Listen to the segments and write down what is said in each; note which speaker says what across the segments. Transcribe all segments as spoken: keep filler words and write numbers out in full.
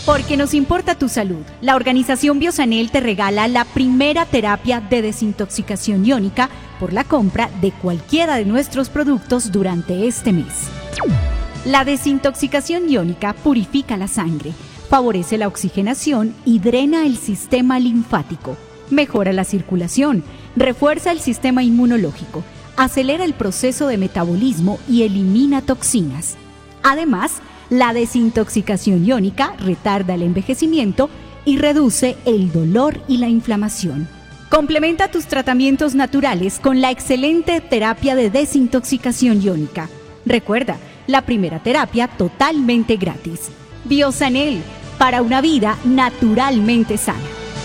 Speaker 1: Porque nos importa tu salud, la organización Biosanel te regala la primera terapia de desintoxicación iónica por la compra de cualquiera de nuestros productos durante este mes. La desintoxicación iónica purifica la sangre, favorece la oxigenación y drena el sistema linfático, mejora la circulación, refuerza el sistema inmunológico, acelera el proceso de metabolismo y elimina toxinas. Además, la desintoxicación iónica retarda el envejecimiento y reduce el dolor y la inflamación. Complementa tus tratamientos naturales con la excelente terapia de desintoxicación iónica. Recuerda, la primera terapia totalmente gratis. Biosanel, para una vida naturalmente sana.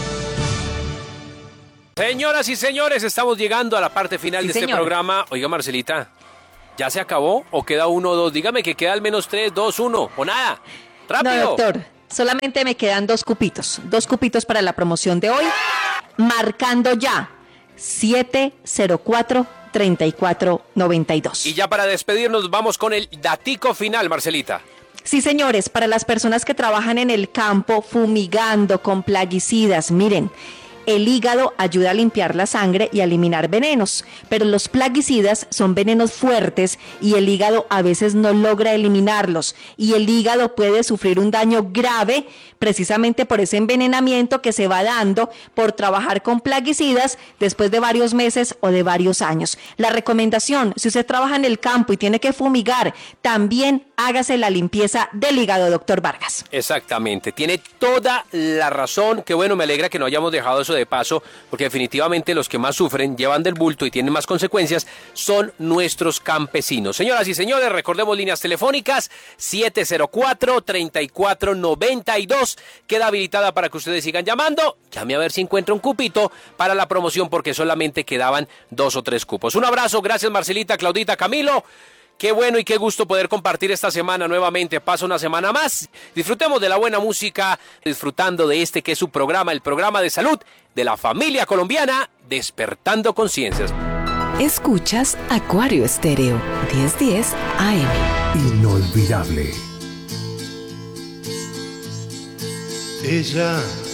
Speaker 2: Señoras y señores, estamos llegando a la parte final sí, de este señor. programa. Oiga, Marcelita, ¿ya se acabó o queda uno o dos? Dígame que queda al menos tres, dos, uno o nada. ¡Rápido!
Speaker 3: No, doctor, solamente me quedan dos cupitos. Dos cupitos para la promoción de hoy. Marcando ya siete cero cuatro, treinta y cuatro, noventa y dos.
Speaker 2: Y ya para despedirnos vamos con el datico final, Marcelita.
Speaker 3: Sí, señores, para las personas que trabajan en el campo fumigando con plaguicidas, miren, el hígado ayuda a limpiar la sangre y a eliminar venenos, pero los plaguicidas son venenos fuertes y el hígado a veces no logra eliminarlos y el hígado puede sufrir un daño grave precisamente por ese envenenamiento que se va dando por trabajar con plaguicidas después de varios meses o de varios años. La recomendación, si usted trabaja en el campo y tiene que fumigar, también hágase la limpieza del hígado, doctor Vargas.
Speaker 2: Exactamente, tiene toda la razón. Qué bueno, me alegra que no hayamos dejado eso de paso, porque definitivamente los que más sufren, llevan del bulto y tienen más consecuencias, son nuestros campesinos. Señoras y señores, recordemos líneas telefónicas siete cero cuatro, treinta y cuatro, noventa y dos. Queda habilitada para que ustedes sigan llamando. Llame a ver si encuentra un cupito para la promoción, porque solamente quedaban dos o tres cupos. Un abrazo, gracias Marcelita, Claudita, Camilo. Qué bueno y qué gusto poder compartir esta semana nuevamente. Pasa una semana más. Disfrutemos de la buena música, disfrutando de este que es su programa, el programa de salud de la familia colombiana, Despertando Conciencias.
Speaker 4: Escuchas Acuario Estéreo, diez diez A M.
Speaker 5: Inolvidable.
Speaker 6: Ella